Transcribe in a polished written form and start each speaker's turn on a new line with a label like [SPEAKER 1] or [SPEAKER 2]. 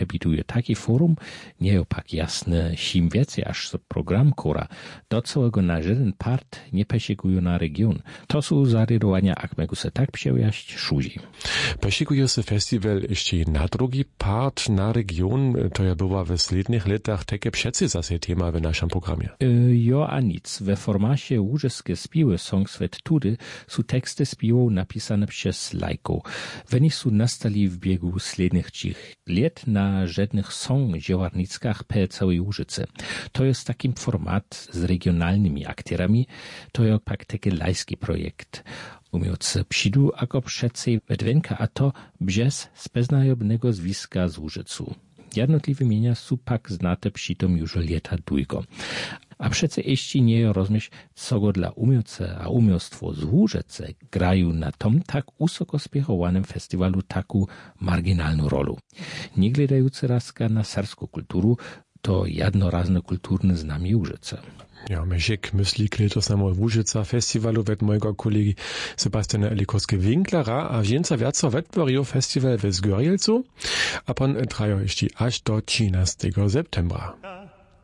[SPEAKER 1] przebituje taki forum, nie opak jasne, czym więcej aż so program kora, do całego na żaden part nie pesikują na region. To są zarydowania, jak mogą se tak przejaść, szuzi.
[SPEAKER 2] Pesikuje se festiwal jeszcze na drugi part, na region, to ja była w slednych latach takie przecie zase tema w naszym programie.
[SPEAKER 1] Jo a nic. We formacie łużeskie spiły Songswet Tudy są teksty spiłów napisane przez lajków. Oni są nastali w biegu slednych 3 lat na żadnych song dziewarnickach pe całej Łużyce. To jest takim format z regionalnymi aktierami, to jest pak taki lajski projekt. Umiące przyjdą ako przecie wedwenka, a to brzez speznajobnego zwiska z Łużycu. Jednotliwe imienia są pak znate przytom już lata długo. A przece jeszcze nie rozmyśl, co go dla umiące a umiostwo z Łużyce grają na tom tak wysoko spiechowanym festiwalu taką marginalną rolę. Nie gledające razka na serbską kulturę, to jednorazne kulturne znamie Łużyce.
[SPEAKER 2] Ja, Mešek myśli letos na Łużyca festiwalu wet mojego kolegi Sebastiana Elikowskiego-Winklara, a więcej wiaco wetworio festiwal w Zgorjelcu, a pan trajo jeszcze aż do 13 septembra.